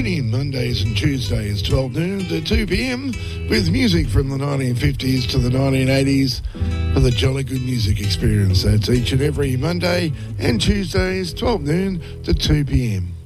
Tune in Mondays and Tuesdays, 12 noon to 2 p.m, with music from the 1950s to the 1980s for the Jolly Good Music Experience. That's each and every Monday and Tuesdays, 12 noon to 2 p.m.